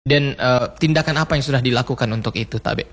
Dan tindakan apa yang sudah dilakukan untuk itu, Tabe?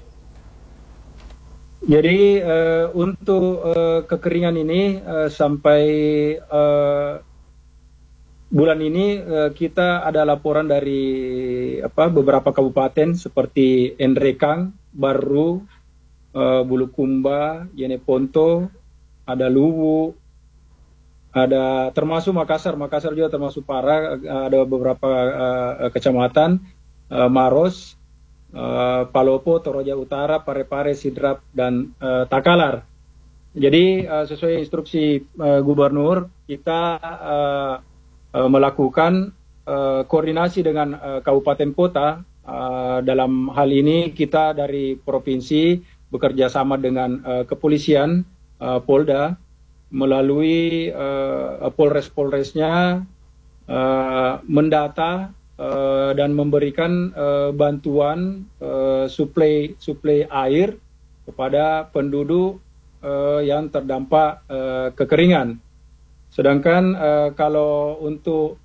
Jadi untuk kekeringan ini sampai eh, bulan ini kita ada laporan dari beberapa kabupaten seperti Endrekang, Baru, Bulukumba, Yeneponto, ada Luwu, ada termasuk Makassar. Makassar juga termasuk parah. Ada beberapa kecamatan, Maros, Palopo, Toraja Utara, Parepare, Sidrap, dan Takalar. Jadi sesuai instruksi Gubernur, kita melakukan koordinasi dengan kabupaten kota. Dalam hal ini kita dari provinsi bekerja sama dengan kepolisian, Polda, melalui Polres-Polresnya mendata dan memberikan bantuan suplai air kepada penduduk yang terdampak kekeringan. Sedangkan kalau untuk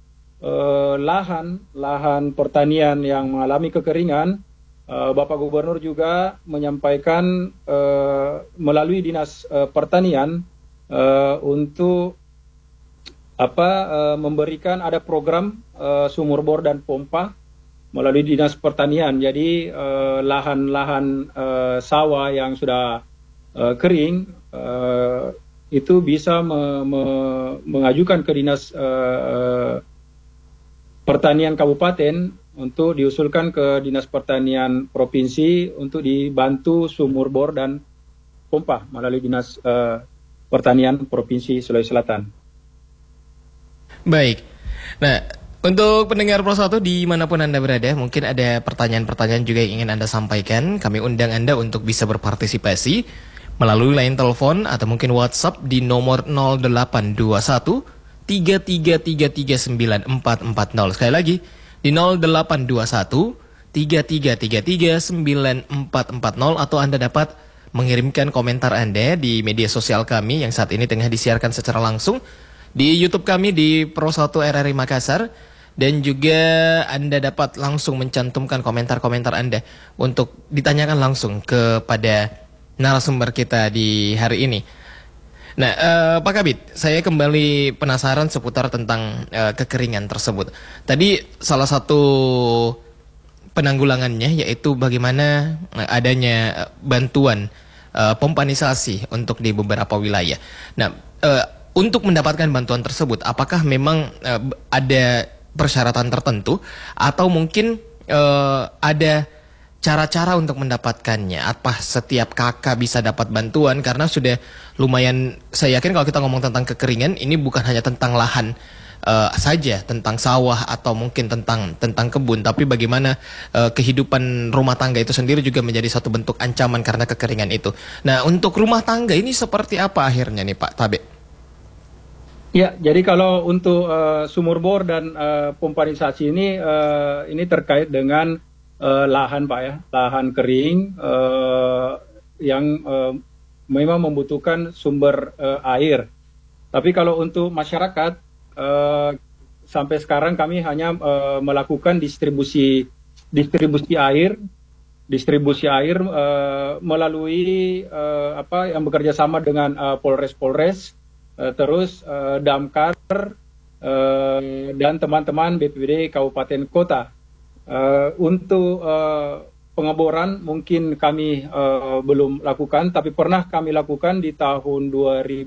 lahan pertanian yang mengalami kekeringan, Bapak Gubernur juga menyampaikan melalui Dinas Pertanian untuk memberikan ada program sumur bor dan pompa melalui Dinas Pertanian. Jadi lahan-lahan sawah yang sudah kering itu bisa mengajukan ke Dinas Pertanian Kabupaten untuk diusulkan ke Dinas Pertanian Provinsi untuk dibantu sumur bor dan pompa melalui Dinas Pertanian Provinsi Sulawesi Selatan. Baik. Nah, untuk pendengar Pro 1 dimanapun Anda berada, mungkin ada pertanyaan-pertanyaan juga yang ingin Anda sampaikan. Kami undang Anda untuk bisa berpartisipasi melalui line telepon atau mungkin WhatsApp di nomor 0821 33339440. Sekali lagi, di 0821 33339440, atau Anda dapat mengirimkan komentar Anda di media sosial kami yang saat ini tengah disiarkan secara langsung di YouTube kami di Pro 1 RRI Makassar, dan juga Anda dapat langsung mencantumkan komentar-komentar Anda untuk ditanyakan langsung kepada narasumber kita di hari ini. Nah, Pak Kabid, saya kembali penasaran seputar tentang kekeringan tersebut. Tadi salah satu penanggulangannya yaitu bagaimana adanya bantuan pompanisasi untuk di beberapa wilayah. Nah, untuk mendapatkan bantuan tersebut, apakah memang ada persyaratan tertentu atau mungkin ada cara-cara untuk mendapatkannya? Apa setiap kakak bisa dapat bantuan? Karena sudah lumayan, saya yakin kalau kita ngomong tentang kekeringan, ini bukan hanya tentang lahan saja, tentang sawah atau mungkin tentang kebun, tapi bagaimana kehidupan rumah tangga itu sendiri juga menjadi satu bentuk ancaman karena kekeringan itu. Nah, untuk rumah tangga ini seperti apa akhirnya nih Pak Tabe? Ya, jadi kalau untuk sumur bor dan pompanisasi ini terkait dengan lahan, Pak, ya, lahan kering yang memang membutuhkan sumber air. Tapi kalau untuk masyarakat, sampai sekarang kami hanya melakukan distribusi air, melalui yang bekerja sama dengan Polres-Polres, terus Damkar dan teman-teman BPBD Kabupaten Kota. Untuk pengeboran mungkin kami belum lakukan, tapi pernah kami lakukan di tahun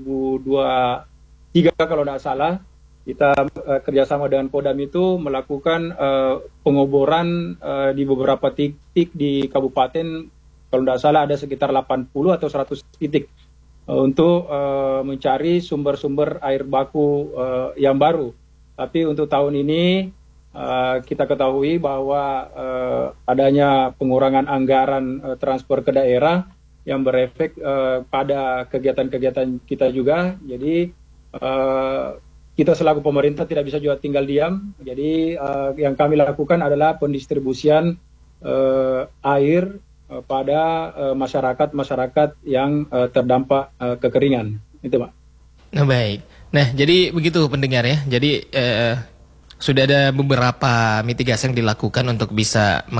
2023 kalau tidak salah. Kita kerjasama dengan Kodam itu melakukan pengeboran di beberapa titik di kabupaten, kalau tidak salah ada sekitar 80 atau 100 titik untuk mencari sumber-sumber air baku yang baru. Tapi untuk tahun ini kita ketahui bahwa adanya pengurangan anggaran transfer ke daerah yang berefek pada kegiatan-kegiatan kita juga. Jadi kita selaku pemerintah tidak bisa juga tinggal diam. Jadi yang kami lakukan adalah pendistribusian air pada masyarakat yang terdampak kekeringan. Itu, Pak. Nah, baik. Nah, jadi begitu pendengar ya. Jadi Sudah ada beberapa mitigasi yang dilakukan untuk bisa